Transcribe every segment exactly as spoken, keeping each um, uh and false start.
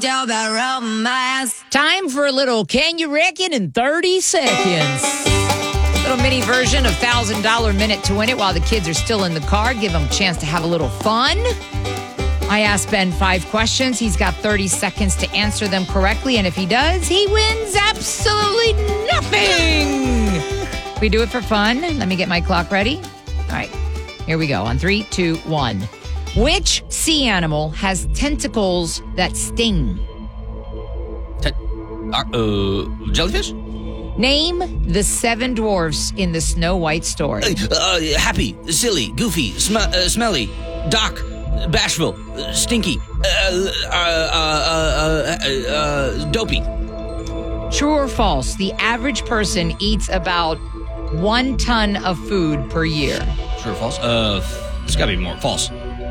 Time for a little Can You Reckon in thirty seconds. Little mini version of one thousand dollars minute to win it while the kids are still in the car. Give them a chance to have a little fun. I asked Ben five questions. He's got thirty seconds to answer them correctly. And if he does, he wins absolutely nothing. We do it for fun. Let me get my clock ready. All right, here we go. On three, two, one. Which sea animal has tentacles that sting? Te- uh, uh, jellyfish? Name the seven dwarfs in the Snow White story. Uh, uh, happy, silly, goofy, sm- uh, smelly, Doc, bashful, uh, stinky, uh, uh, uh, uh, uh, uh, dopey. True or false? The average person eats about one ton of food per year. True or false? Uh, it's got to be more false.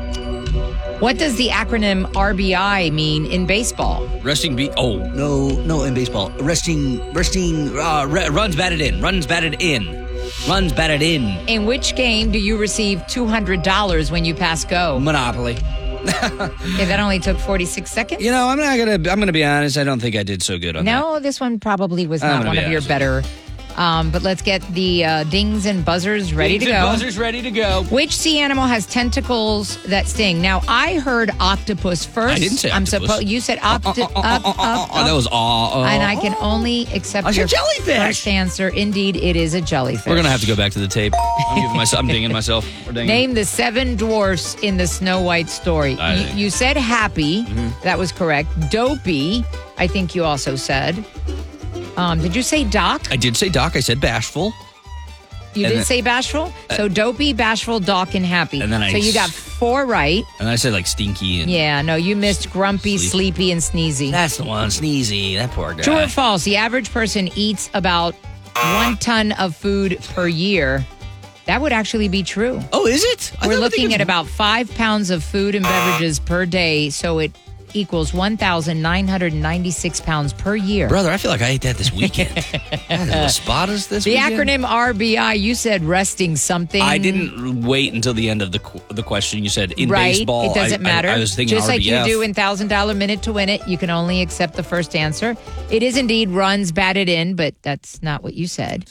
What does the acronym R B I mean in baseball? Resting be oh no no in baseball resting resting uh, re- runs batted in runs batted in runs batted in. In which game do you receive two hundred dollars when you pass go? Monopoly. Okay, that only took forty-six seconds. You know, I'm not gonna. I'm gonna be honest. I don't think I did so good on that. No, this one probably was I'm not gonna one be of your honest. better. Um, but let's get the uh, dings and buzzers ready Dings to and go. buzzers ready to go. Which sea animal has tentacles that sting? Now, I heard octopus first. I didn't say I'm octopus. supposed. You said octopus. Uh, uh, uh, uh, uh, uh, that was aw. Uh, And I can only accept I your said jellyfish. first answer. Indeed, it is a jellyfish. We're gonna have to go back to the tape. I'm giving myself. I'm dinging myself. We're dinging. Name the seven dwarfs in the Snow White story. I You, think- you said happy. Mm-hmm. That was correct. Dopey, I think you also said. Um, did you say Doc? I did say Doc. I said bashful. You and did then- say bashful? So dopey, bashful, Doc, and happy. And then I so you s- got four right. And I said like stinky and. Yeah, no, you missed grumpy, Sleep. sleepy, and sneezy. That's the one. Sneezy. That poor guy. True or false? The average person eats about one ton of food per year. That would actually be true. Oh, is it? I We're thought- I think looking it's- at about five pounds of food and beverages per day, so it equals one thousand nine hundred ninety-six pounds per year. Brother, I feel like I ate that this weekend. Las Espadas this The weekend? acronym R B I, you said resting something. I didn't wait until the end of the qu- the question. You said in right. baseball. It doesn't I, I- matter. I, was thinking Just R B F. like you do in one thousand dollars minute to win it, you can only accept the first answer. It is indeed runs batted in, but that's not what you said.